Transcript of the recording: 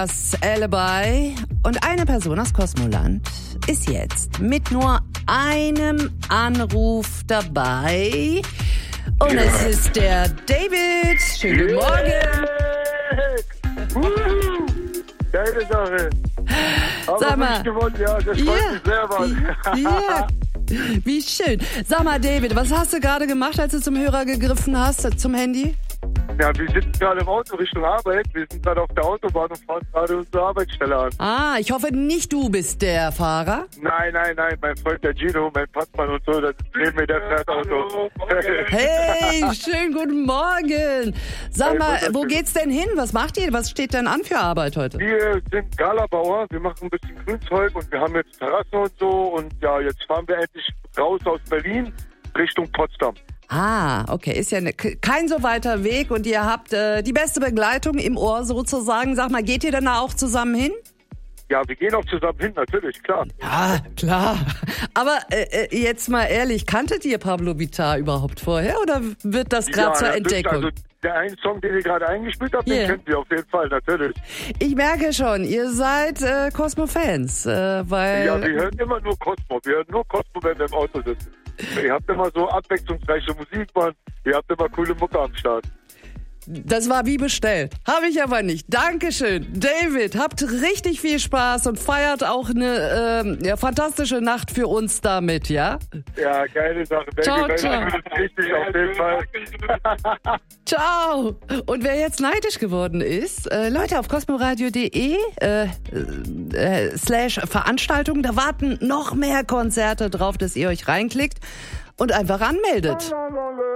Das Alibi und eine Person aus Kosmoland ist jetzt mit nur einem Anruf dabei. Und es ist der David. Schönen guten Morgen. Geile Sache. Aber Sag mal. nicht gewonnen, ja, das freut mich sehr, Mann. Ja, wie schön. Sag mal, David, was hast du gerade gemacht, als du zum Hörer gegriffen hast, zum Handy? Ja, wir sitzen gerade im Auto Richtung Arbeit. Wir sind gerade auf der Autobahn und fahren gerade unsere Arbeitsstelle an. Ah, ich hoffe nicht du bist der Fahrer. Nein, mein Freund der Gino, mein Passmann und so, das ist neben mir, der fährt Auto. Hey, schönen guten Morgen. Sag mal, wo geht's denn hin? Was macht ihr? Was steht denn an für Arbeit heute? Wir sind Galabauer, wir machen ein bisschen Grünzeug und wir haben jetzt Terrasse und so. Und ja, jetzt fahren wir endlich raus aus Berlin Richtung Potsdam. Ah, okay, ist ja kein so weiter Weg und ihr habt die beste Begleitung im Ohr sozusagen. Sag mal, geht ihr dann auch zusammen hin? Ja, wir gehen auch zusammen hin, natürlich, klar. Ja, klar. Aber jetzt mal ehrlich, kanntet ihr Pablo Vittar überhaupt vorher oder wird das gerade zur Entdeckung? Also der einen Song, den ihr gerade eingespielt habt, den kennt ihr auf jeden Fall, natürlich. Ich merke schon, ihr seid Cosmo-Fans, weil... Ja, wir hören immer nur Cosmo. Wir hören nur Cosmo, wenn wir im Auto sitzen. Ihr habt immer so abwechslungsreiche Musik, Mann. Ihr habt immer coole Mucke am Start. Das war wie bestellt. Habe ich aber nicht. Dankeschön. David, habt richtig viel Spaß und feiert auch eine fantastische Nacht für uns damit, ja? Ja, geile Sache. Ciao, Baby, ciao. Richtig, auf jeden Fall. Ciao. Und wer jetzt neidisch geworden ist, Leute, auf cosmoradio.de /Veranstaltungen, da warten noch mehr Konzerte drauf, dass ihr euch reinklickt und einfach anmeldet.